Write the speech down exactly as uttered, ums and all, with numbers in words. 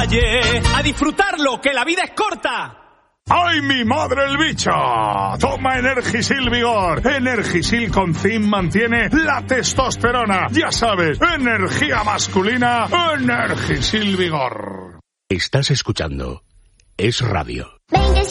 calle. ¡A disfrutarlo, que la vida es corta! ¡Ay, mi madre el bicho! Toma Energisil Vigor. Energisil con zinc mantiene la testosterona. Ya sabes, energía masculina, Energisil Vigor. Estás escuchando Es Radio.